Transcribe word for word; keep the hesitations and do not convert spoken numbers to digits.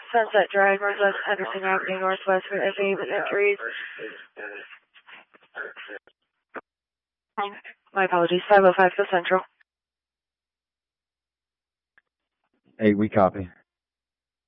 Sunset Drive, Northwest Henderson Avenue, Northwest for F A with entries. My apologies, five oh five to Central. Hey, we copy.